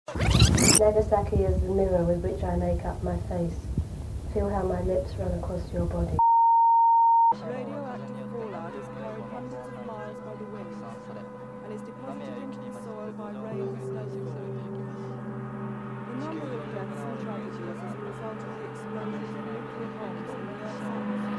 Nagasaki is the mirror with which I make up my face. Feel how my lips run across your body. Radio